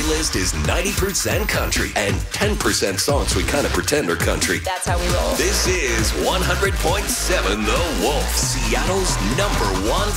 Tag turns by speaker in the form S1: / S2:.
S1: playlist is 90% country and 10% songs we kind of pretend are country.
S2: That's how we roll.
S1: This is 100.7 The Wolf, Seattle's #1